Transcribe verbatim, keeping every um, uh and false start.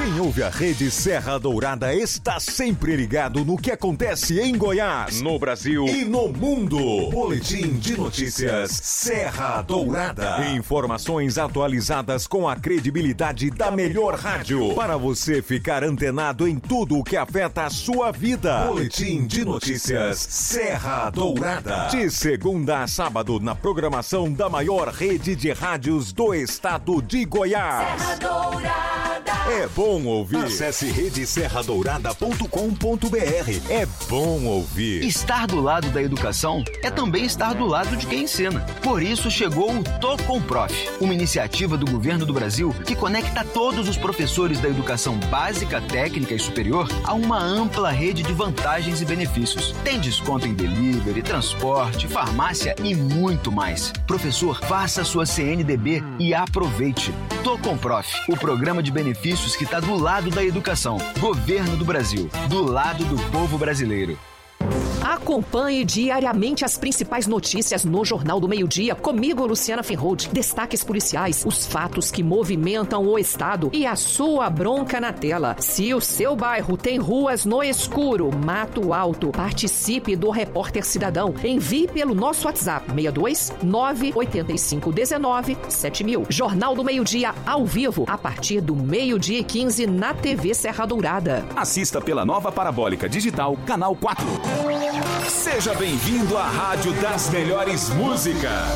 Quem ouve a Rede Serra Dourada está sempre ligado no que acontece em Goiás, no Brasil e no mundo. Boletim de notícias Serra Dourada. Informações atualizadas com a credibilidade da melhor rádio, para você ficar antenado em tudo o que afeta a sua vida. Boletim de notícias Serra Dourada. De segunda a sábado na programação da maior rede de rádios do estado de Goiás. Serra Dourada. É bom ouvir. Acesse rede serra dourada ponto com ponto br. É bom ouvir. Estar do lado da educação é também estar do lado de quem ensina. Por isso chegou o Tô Com Prof, uma iniciativa do governo do Brasil que conecta todos os professores da educação básica, técnica e superior a uma ampla rede de vantagens e benefícios. Tem desconto em delivery, transporte, farmácia e muito mais. Professor, faça sua C N D B e aproveite. Tô Com Prof, o programa de benefícios que está do lado da educação. Governo do Brasil, do lado do povo brasileiro. Acompanhe diariamente as principais notícias no Jornal do Meio-Dia. Comigo, Luciana Finrold. Destaques policiais, os fatos que movimentam o estado e a sua bronca na tela. Se o seu bairro tem ruas no escuro, mato alto, participe do Repórter Cidadão. Envie pelo nosso WhatsApp seis dois nove oito cinco um nove sete mil. Jornal do Meio-Dia ao vivo, a partir do meio-dia e quinze na T V Serra Dourada. Assista pela nova parabólica digital, canal quatro. Seja bem-vindo à Rádio das Melhores Músicas.